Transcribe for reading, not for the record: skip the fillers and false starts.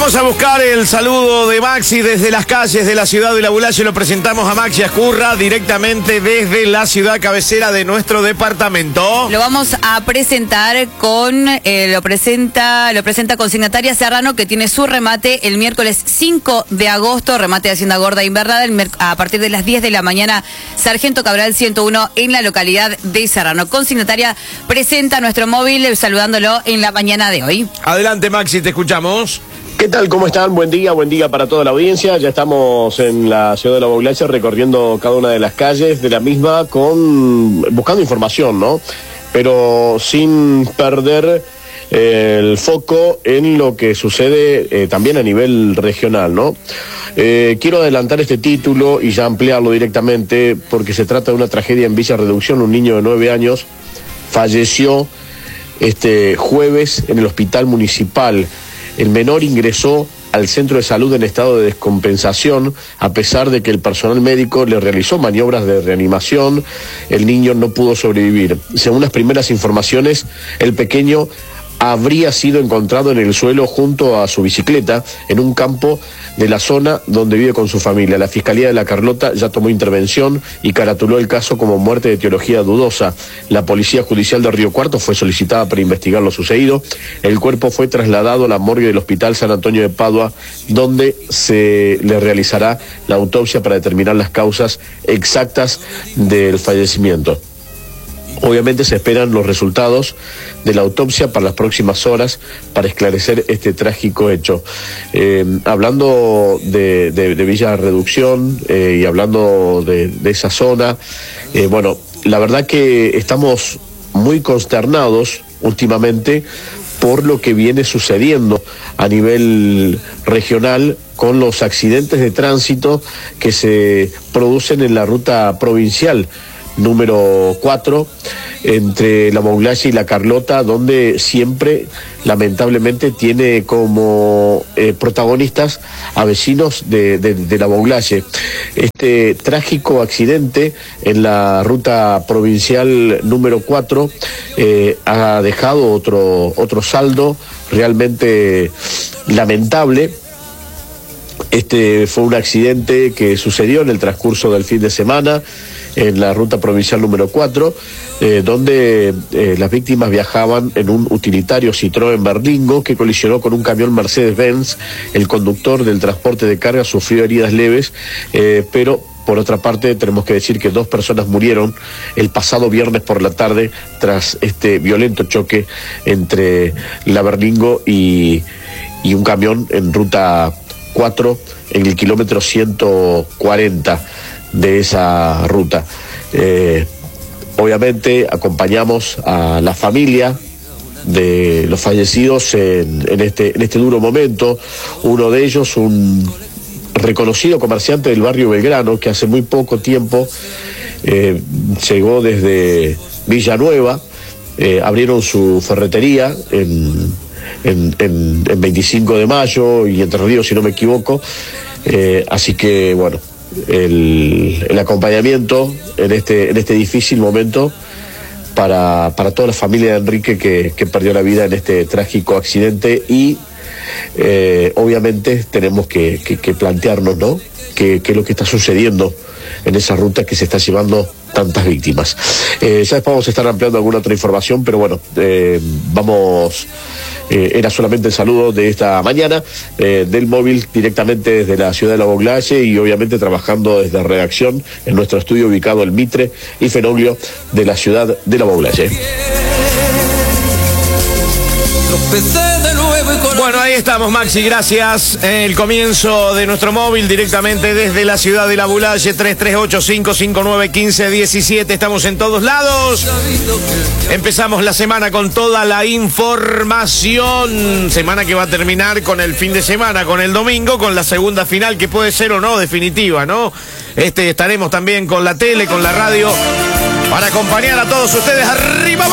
Vamos a buscar el saludo de Maxi desde las calles de la ciudad de La Bulaye. Lo presentamos a Maxi Ascurra directamente desde la ciudad cabecera de nuestro departamento. Lo vamos a presentar con, lo presenta Consignataria Serrano, que tiene su remate el miércoles 5 de agosto, remate de Hacienda Gorda Invernada, a partir de las 10 de la mañana, Sargento Cabral 101 en la localidad de Serrano. Consignataria presenta nuestro móvil saludándolo en la mañana de hoy. Adelante, Maxi, te escuchamos. ¿Qué tal? ¿Cómo están? Buen día para toda la audiencia. Ya estamos en la ciudad de La Bulaye recorriendo cada una de las calles de la misma buscando información, ¿no? Pero sin perder el foco en lo que sucede también a nivel regional, ¿no? Quiero adelantar este título y ya ampliarlo directamente porque se trata de una tragedia en Villa Reducción. Un niño de 9 años falleció este jueves en el hospital municipal. El menor ingresó al centro de salud en estado de descompensación, a pesar de que el personal médico le realizó maniobras de reanimación. El niño no pudo sobrevivir. Según las primeras informaciones, el pequeño habría sido encontrado en el suelo junto a su bicicleta en un campo de la zona donde vive con su familia. La Fiscalía de La Carlota ya tomó intervención y caratuló el caso como muerte de etiología dudosa. La Policía Judicial de Río Cuarto fue solicitada para investigar lo sucedido. El cuerpo fue trasladado a la morgue del Hospital San Antonio de Padua, donde se le realizará la autopsia para determinar las causas exactas del fallecimiento. Obviamente se esperan los resultados de la autopsia para las próximas horas para esclarecer este trágico hecho. Hablando de Villa Reducción y hablando de esa zona, bueno, la verdad que estamos muy consternados últimamente por lo que viene sucediendo a nivel regional con los accidentes de tránsito que se producen en la ruta provincial número 4, entre La Bulaye y La Carlota, donde siempre, lamentablemente, tiene como protagonistas a vecinos de La Bulaye. Este trágico accidente en la ruta provincial número 4 ha dejado otro saldo realmente lamentable. Este fue un accidente que sucedió en el transcurso del fin de semana en la ruta provincial número 4, donde las víctimas viajaban en un utilitario Citroën Berlingo que colisionó con un camión Mercedes-Benz. El conductor del transporte de carga sufrió heridas leves, pero por otra parte tenemos que decir que 2 personas murieron el pasado viernes por la tarde tras este violento choque entre la Berlingo y un camión en ruta 4 en el kilómetro 140 de esa ruta. Obviamente acompañamos a la familia de los fallecidos en este duro momento. Uno de ellos, un reconocido comerciante del barrio Belgrano, que hace muy poco tiempo llegó desde Villanueva, abrieron su ferretería en 25 de mayo y Entre Ríos, si no me equivoco, así que bueno, el acompañamiento en este difícil momento para toda la familia de Enrique que perdió la vida en este trágico accidente. Y obviamente tenemos que plantearnos, ¿no?, qué es lo que está sucediendo en esa ruta que se está llevando tantas víctimas. Ya después vamos a estar ampliando alguna otra información, pero bueno, era solamente el saludo de esta mañana del móvil directamente desde la ciudad de La Bulaye y obviamente trabajando desde redacción en nuestro estudio ubicado en Mitre y Fenoglio de la ciudad de La Bulaye. Bueno, ahí estamos, Maxi, gracias. El comienzo de nuestro móvil directamente desde la ciudad de La Bulaye, 3385591517. Estamos en todos lados. Empezamos la semana con toda la información. Semana que va a terminar con el fin de semana, con el domingo, con la segunda final, que puede ser o no definitiva, ¿no? Estaremos también con la tele, con la radio, para acompañar a todos ustedes. ¡Arriba!